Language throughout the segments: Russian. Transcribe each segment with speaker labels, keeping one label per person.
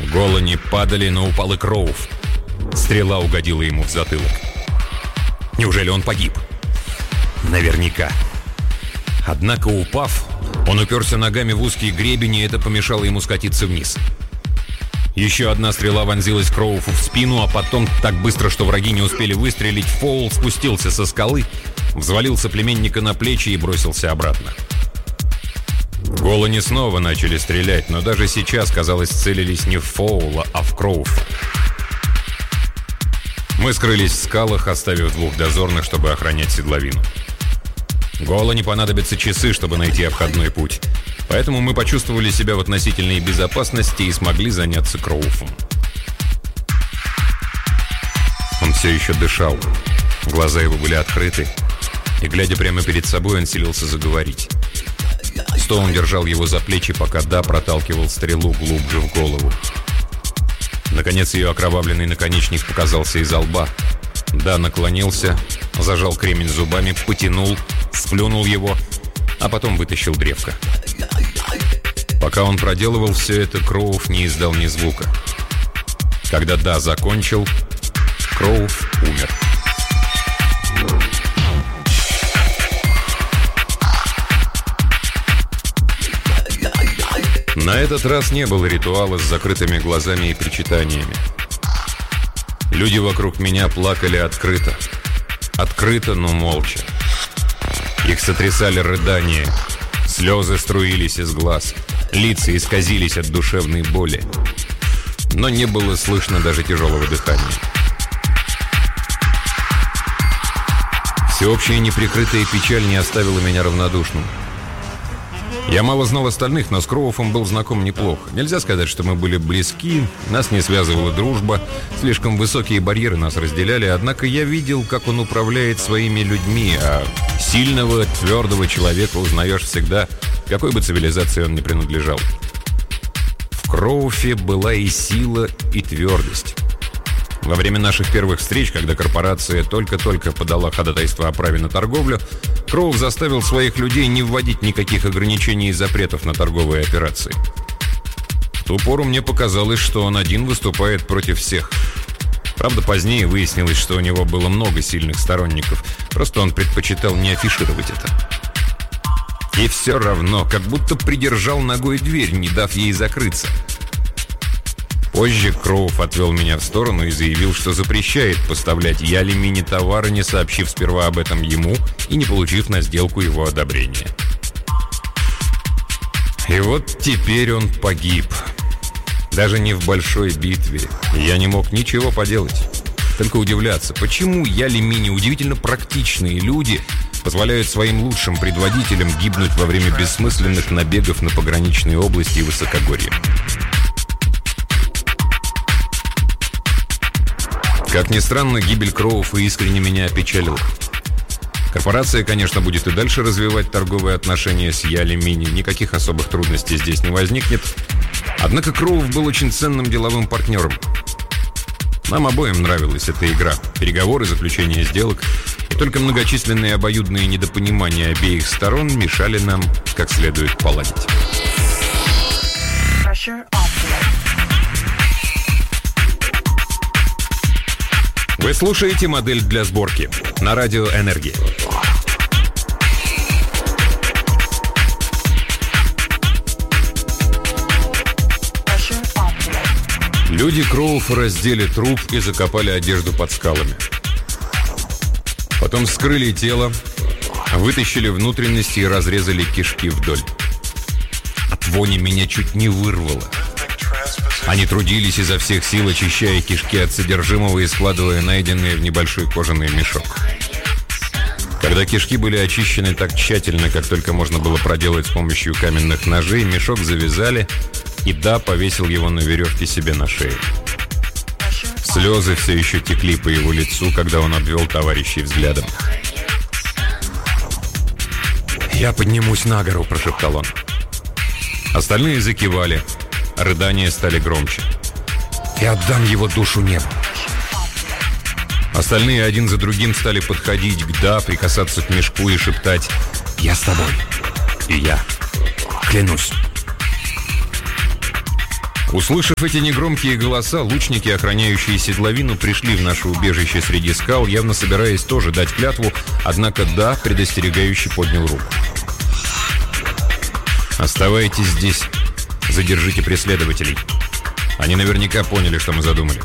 Speaker 1: Голани падали, но упал и Кроув. Стрела угодила ему в затылок. Неужели он погиб? Наверняка. Однако, упав, он уперся ногами в узкий гребень, и это помешало ему скатиться вниз. Еще одна стрела вонзилась Кроуфу в спину, а потом, так быстро, что враги не успели выстрелить, Фоул спустился со скалы, взвалил соплеменника на плечи и бросился обратно. Голани снова начали стрелять, но даже сейчас, казалось, целились не в Фоула, а в Кроуфа. Мы скрылись в скалах, оставив 2 дозорных, чтобы охранять седловину. Голани понадобятся часы, чтобы найти обходной путь. Поэтому мы почувствовали себя в относительной безопасности и смогли заняться Кроуфом. Он все еще дышал. Глаза его были открыты. И, глядя прямо перед собой, он силился заговорить. Стоун держал его за плечи, пока Да проталкивал стрелу глубже в голову. Наконец ее окровавленный наконечник показался из лба. Да наклонился, зажал кремень зубами, потянул, сплюнул его, а потом вытащил древко. Пока он проделывал все это, Кроув не издал ни звука. Когда Да закончил, Кроув умер. На этот раз не было ритуала с закрытыми глазами и причитаниями. Люди вокруг меня плакали открыто. Открыто, но молча. Их сотрясали рыдания. Слезы струились из глаз. Лица исказились от душевной боли. Но не было слышно даже тяжелого дыхания. Всеобщая неприкрытая печаль не оставила меня равнодушным. Я мало знал остальных, но с Кроуфом был знаком неплохо. Нельзя сказать, что мы были близки, нас не связывала дружба, слишком высокие барьеры нас разделяли, однако я видел, как он управляет своими людьми, а сильного, твердого человека узнаешь всегда, какой бы цивилизации он ни принадлежал. В Кроуфе была и сила, и твердость. Во время наших первых встреч, когда корпорация только-только подала ходатайство о праве на торговлю, Кроув заставил своих людей не вводить никаких ограничений и запретов на торговые операции. В ту пору мне показалось, что он один выступает против всех. Правда, позднее выяснилось, что у него было много сильных сторонников, просто он предпочитал не афишировать это. И все равно, как будто придержал ногой дверь, не дав ей закрыться. Позже Кроув отвел меня в сторону и заявил, что запрещает поставлять Ялимини товары, не сообщив сперва об этом ему и не получив на сделку его одобрения. И вот теперь он погиб. Даже не в большой битве. Я не мог ничего поделать. Только удивляться, почему Ялимини, удивительно практичные люди, позволяют своим лучшим предводителям гибнуть во время бессмысленных набегов на пограничные области и высокогорья. Как ни странно, гибель Кроуфа искренне меня опечалила. Корпорация, конечно, будет и дальше развивать торговые отношения с Ялимини, никаких особых трудностей здесь не возникнет. Однако Кроув был очень ценным деловым партнером. Нам обоим нравилась эта игра, переговоры, заключение сделок, и только многочисленные обоюдные недопонимания обеих сторон мешали нам как следует поладить. Вы слушаете «Модель для сборки» на радио «Энергия». Люди Кроуфа раздели труп и закопали одежду под скалами. Потом вскрыли тело, вытащили внутренности и разрезали кишки вдоль. От вони меня чуть не вырвало. Они трудились изо всех сил, очищая кишки от содержимого и складывая найденные в небольшой кожаный мешок. Когда кишки были очищены так тщательно, как только можно было проделать с помощью каменных ножей, мешок завязали, и Да повесил его на веревке себе на шею. Слезы все еще текли по его лицу, когда он обвел товарищей взглядом. «Я поднимусь на гору», — прошептал он. Остальные закивали. Рыдания стали громче. «Я отдам его душу небу». Остальные один за другим стали подходить к Да, прикасаться к мешку и шептать: «Я с тобой». «И я. Клянусь». Услышав эти негромкие голоса, лучники, охраняющие седловину, пришли в наше убежище среди скал, явно собираясь тоже дать клятву, однако Да предостерегающе поднял руку. «Оставайтесь здесь. Задержите преследователей. Они наверняка поняли, что мы задумали».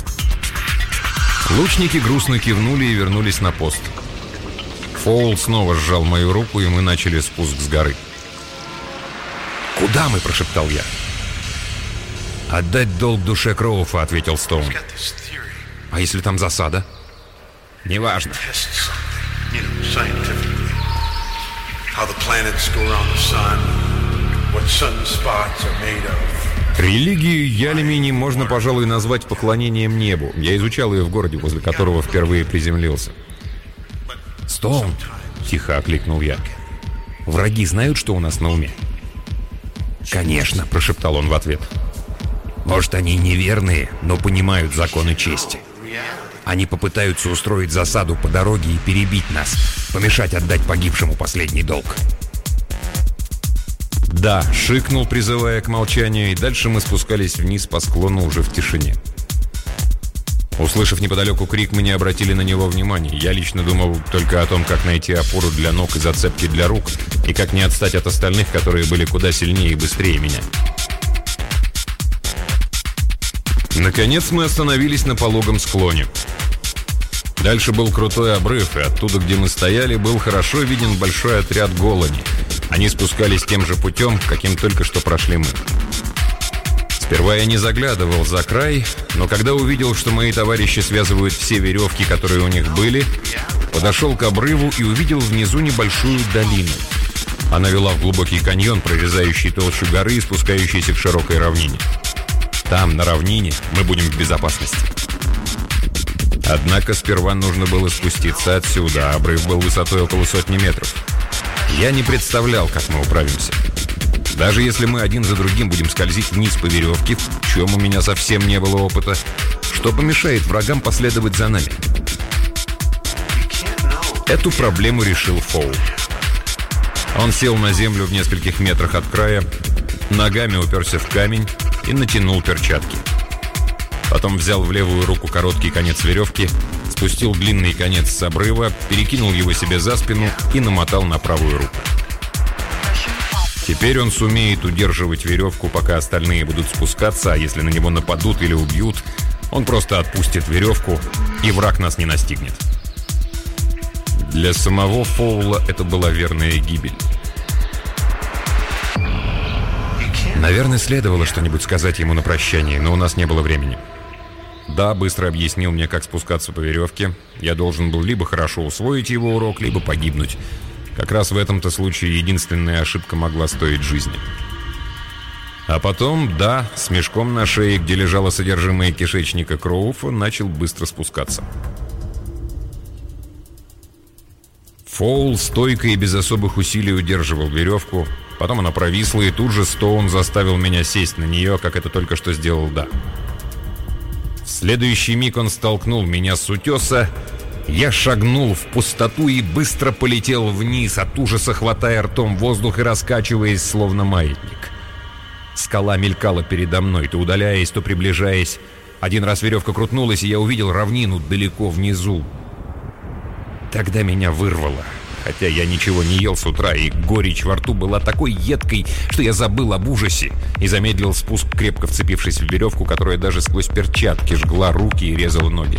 Speaker 1: Лучники грустно кивнули и вернулись на пост. Фоул снова сжал мою руку, и мы начали спуск с горы. «Куда мы?» – прошептал я. «Отдать долг душе Кроуфа», — ответил Стоун. «А если там засада?» «Неважно». Религию Ялемини можно, пожалуй, назвать поклонением небу. Я изучал ее в городе, возле которого впервые приземлился. «Стоун!» — тихо окликнул я. «Враги знают, что у нас на уме?» «Конечно», — прошептал он в ответ. «Может, они неверные, но понимают законы чести. Они попытаются устроить засаду по дороге и перебить нас, помешать отдать погибшему последний долг». «Да», — шикнул, призывая к молчанию, и дальше мы спускались вниз по склону уже в тишине. Услышав неподалеку крик, мы не обратили на него внимания. Я лично думал только о том, как найти опору для ног и зацепки для рук, и как не отстать от остальных, которые были куда сильнее и быстрее меня. Наконец мы остановились на пологом склоне. Дальше был крутой обрыв, и оттуда, где мы стояли, был хорошо виден большой отряд голани. Они спускались тем же путем, каким только что прошли мы. Сперва я не заглядывал за край, но когда увидел, что мои товарищи связывают все веревки, которые у них были, подошел к обрыву и увидел внизу небольшую долину. Она вела в глубокий каньон, прорезающий толщу горы и спускающийся к широкой равнине. Там, на равнине, мы будем в безопасности. Однако сперва нужно было спуститься отсюда, а обрыв был высотой около 100 метров. Я не представлял, как мы управимся. Даже если мы один за другим будем скользить вниз по веревке, в чем у меня совсем не было опыта, что помешает врагам последовать за нами? Эту проблему решил Фоул. Он сел на землю в нескольких метрах от края, ногами уперся в камень и натянул перчатки. Потом взял в левую руку короткий конец веревки, спустил длинный конец с обрыва, перекинул его себе за спину и намотал на правую руку. Теперь он сумеет удерживать веревку, пока остальные будут спускаться, а если на него нападут или убьют, он просто отпустит веревку, и враг нас не настигнет. Для самого Фоула это была верная гибель. Наверное, следовало что-нибудь сказать ему на прощание, но у нас не было времени. Да, быстро объяснил мне, как спускаться по веревке. Я должен был либо хорошо усвоить его урок, либо погибнуть. Как раз в этом-то случае единственная ошибка могла стоить жизни. А потом, да, с мешком на шее, где лежало содержимое кишечника Кроуфа, начал быстро спускаться. Фоул стойко и без особых усилий удерживал веревку. Потом она провисла, и тут же Стоун заставил меня сесть на нее, как это только что сделал Да. В следующий миг он столкнул меня с утеса. Я шагнул в пустоту и быстро полетел вниз, от ужаса хватая ртом воздух и раскачиваясь, словно маятник. Скала мелькала передо мной, то удаляясь, то приближаясь. Один раз веревка крутнулась, и я увидел равнину далеко внизу. Тогда меня вырвало. Хотя я ничего не ел с утра, и горечь во рту была такой едкой, что я забыл об ужасе и замедлил спуск, крепко вцепившись в веревку, которая даже сквозь перчатки жгла руки и резала ноги.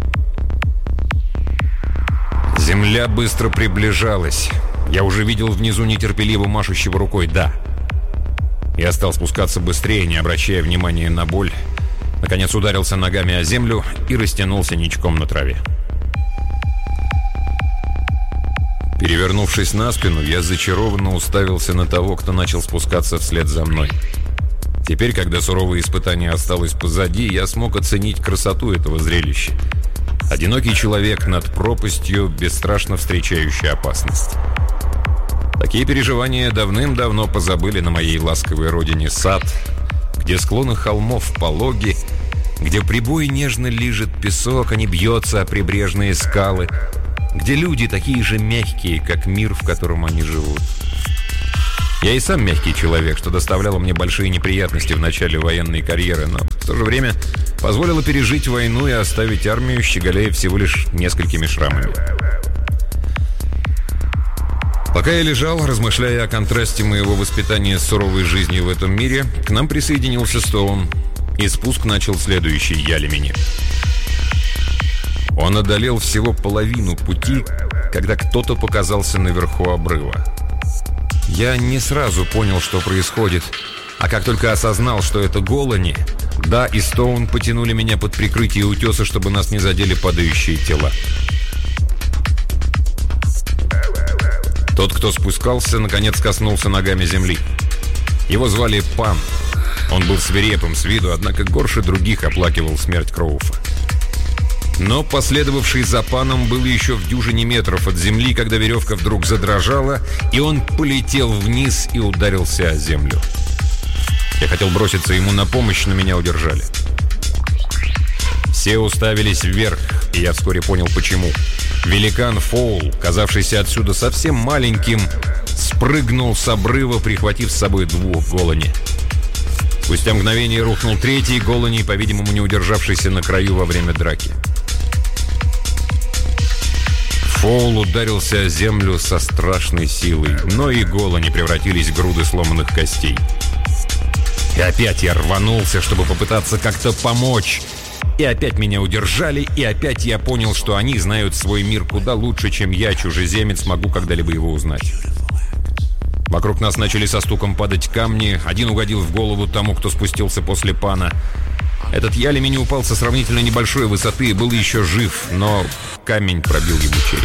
Speaker 1: Земля быстро приближалась. Я уже видел внизу нетерпеливо машущего рукой Да. Я стал спускаться быстрее, не обращая внимания на боль. Наконец ударился ногами о землю и растянулся ничком на траве. Перевернувшись на спину, я зачарованно уставился на того, кто начал спускаться вслед за мной. Теперь, когда суровое испытание осталось позади, я смог оценить красоту этого зрелища. Одинокий человек над пропастью, бесстрашно встречающий опасность. Такие переживания давным-давно позабыли на моей ласковой родине Сад, где склоны холмов пологи, где прибой нежно лижет песок, а не бьется о прибрежные скалы, где люди такие же мягкие, как мир, в котором они живут. Я и сам мягкий человек, что доставляло мне большие неприятности в начале военной карьеры, но в то же время позволило пережить войну и оставить армию, щеголяя всего лишь несколькими шрамами. Пока я лежал, размышляя о контрасте моего воспитания с суровой жизнью в этом мире, к нам присоединился Стоун, и спуск начал следующий Ялемени. Он одолел всего половину пути, когда кто-то показался наверху обрыва. Я не сразу понял, что происходит, а как только осознал, что это Голани, Да и Стоун потянули меня под прикрытие утеса, чтобы нас не задели падающие тела. Тот, кто спускался, наконец коснулся ногами земли. Его звали Пан. Он был свирепым с виду, однако горше других оплакивал смерть Кроуфа. Но последовавший за Паном был еще в дюжине метров от земли, когда веревка вдруг задрожала, и он полетел вниз и ударился о землю. Я хотел броситься ему на помощь, но меня удержали. Все уставились вверх, и я вскоре понял, почему. Великан Фоул, казавшийся отсюда совсем маленьким, спрыгнул с обрыва, прихватив с собой двух Голани. Спустя мгновение рухнул третий Голани, по-видимому, не удержавшийся на краю во время драки. Фоул ударился о землю со страшной силой, но и Голани превратились в груды сломанных костей. И опять я рванулся, чтобы попытаться как-то помочь. И опять меня удержали, и опять я понял, что они знают свой мир куда лучше, чем я, чужеземец, могу когда-либо его узнать. Вокруг нас начали со стуком падать камни. Один угодил в голову тому, кто спустился после Пана. Этот Ялемени упал со сравнительно небольшой высоты и был еще жив, но камень пробил ему череп.